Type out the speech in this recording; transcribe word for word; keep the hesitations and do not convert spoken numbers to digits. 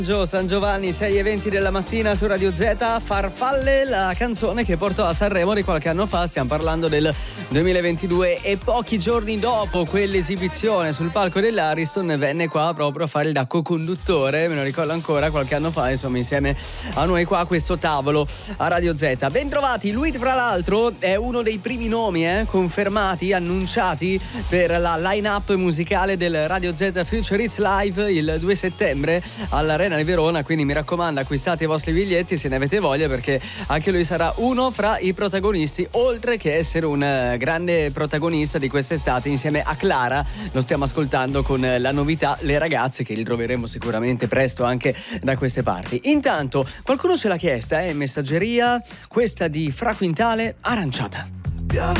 San Giovanni, sei e venti della mattina su Radio Z. Farfalle, la canzone che portò a Sanremo di qualche anno fa. Stiamo parlando del duemilaventidue e pochi giorni dopo quell'esibizione sul palco dell'Ariston venne qua proprio a fare il da co-conduttore, me lo ricordo ancora, qualche anno fa, insomma, insieme a noi qua a questo tavolo a Radio Z. Bentrovati. Lui, fra l'altro, è uno dei primi nomi eh, confermati, annunciati per la line-up musicale del Radio Z Future Hits Live il due settembre all'Arena di Verona, quindi mi raccomando, acquistate i vostri biglietti se ne avete voglia, perché anche lui sarà uno fra i protagonisti, oltre che essere un grande protagonista di quest'estate insieme a Clara. Lo stiamo ascoltando con la novità Le Ragazze, che li troveremo sicuramente presto anche da queste parti. Intanto qualcuno ce l'ha chiesta eh, in messaggeria, questa di Fra Quintale, Aranciata. Piove